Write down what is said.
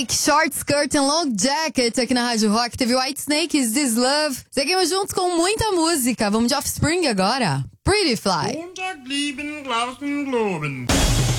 Drake, Short Skirt and Long Jacket aqui na Rádio Rock. Teve Whitesnake, Is This Love. Seguimos juntos com muita música. Vamos de Offspring agora. Pretty Fly.